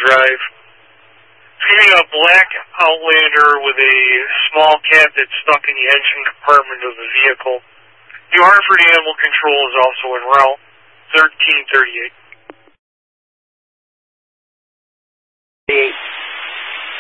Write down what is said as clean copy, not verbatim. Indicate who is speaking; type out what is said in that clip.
Speaker 1: drive. Seeing a black Outlander with a small cabinet stuck in the engine compartment of the vehicle. The Hartford Animal Control is also en route. 1338.